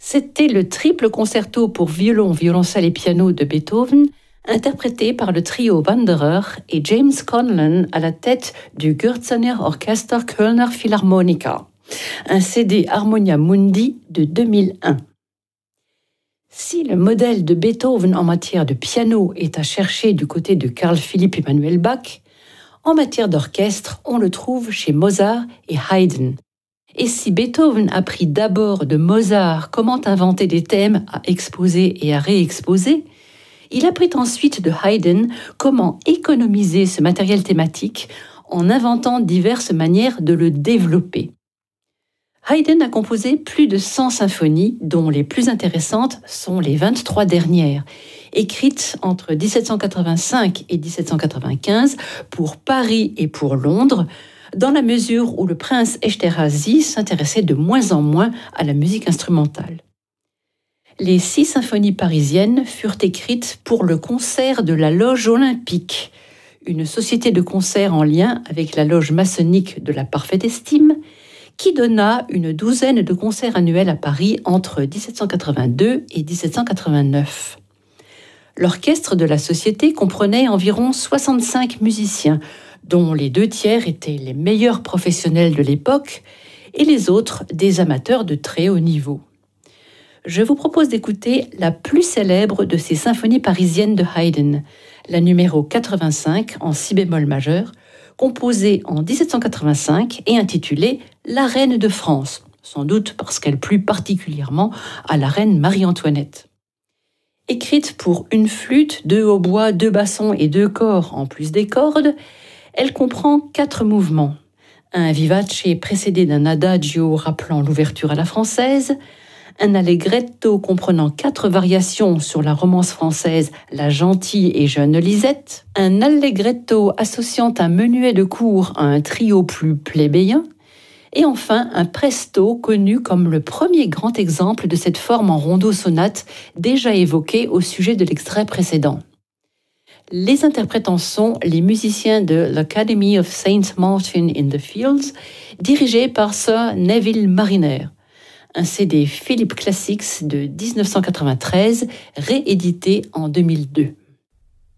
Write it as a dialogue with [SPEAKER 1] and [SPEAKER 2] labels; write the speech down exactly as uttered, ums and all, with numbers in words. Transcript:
[SPEAKER 1] C'était le triple concerto pour violon, violoncelle et piano de Beethoven, interprété par le trio Wanderer et James Conlon à la tête du Gürzener Orchester Kölner Philharmonica, un C D Harmonia Mundi de deux mille un. Si le modèle de Beethoven en matière de piano est à chercher du côté de Carl Philipp Emanuel Bach, en matière d'orchestre, on le trouve chez Mozart et Haydn. Et si Beethoven a appris d'abord de Mozart comment inventer des thèmes à exposer et à réexposer, il apprit ensuite de Haydn comment économiser ce matériel thématique en inventant diverses manières de le développer. Haydn a composé plus de cent symphonies, dont les plus intéressantes sont les vingt-trois dernières, écrites entre dix-sept cent quatre-vingt-cinq et dix-sept cent quatre-vingt-quinze pour Paris et pour Londres, dans la mesure où le prince Esterházy s'intéressait de moins en moins à la musique instrumentale. Les six symphonies parisiennes furent écrites pour le concert de la Loge Olympique, une société de concert en lien avec la loge maçonnique de la Parfaite Estime, qui donna une douzaine de concerts annuels à Paris entre dix-sept cent quatre-vingt-deux et dix-sept cent quatre-vingt-neuf. L'orchestre de la société comprenait environ soixante-cinq musiciens, dont les deux tiers étaient les meilleurs professionnels de l'époque et les autres des amateurs de très haut niveau. Je vous propose d'écouter la plus célèbre de ces symphonies parisiennes de Haydn, la numéro quatre-vingt-cinq en si bémol majeur, composée en dix-sept cent quatre-vingt-cinq et intitulée « La Reine de France », sans doute parce qu'elle plut particulièrement à la reine Marie-Antoinette. Écrite pour une flûte, deux hautbois, deux bassons et deux cors en plus des cordes, elle comprend quatre mouvements. Un vivace précédé d'un adagio rappelant l'ouverture à la française, un allegretto comprenant quatre variations sur la romance française La gentille et jeune Lisette, un allegretto associant un menuet de cour à un trio plus plébéien, et enfin un presto connu comme le premier grand exemple de cette forme en rondo-sonate déjà évoquée au sujet de l'extrait précédent. Les interprétants sont les musiciens de l'Academy of Saint Martin in the Fields, dirigés par Sir Neville Marriner. Un C D Philips Classics de dix-neuf cent quatre-vingt-treize, réédité en deux mille deux.